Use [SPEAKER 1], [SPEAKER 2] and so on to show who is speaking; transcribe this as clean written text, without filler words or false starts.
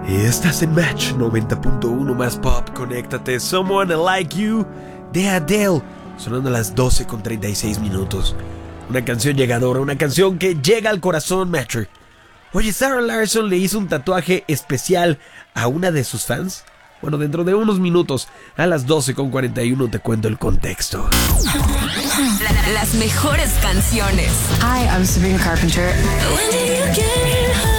[SPEAKER 1] Y estás en Match 90.1 más pop. Conéctate. Someone Like You de Adele. Sonando a las 12:36. Una canción llegadora, una canción que llega al corazón, Matcher. Oye, Sarah Larsson le hizo un tatuaje especial a una de sus fans. Bueno, dentro de unos minutos, a las 12:41 te cuento el contexto.
[SPEAKER 2] Las mejores canciones.
[SPEAKER 3] Hi, I'm Sabrina Carpenter.
[SPEAKER 2] When did you get home?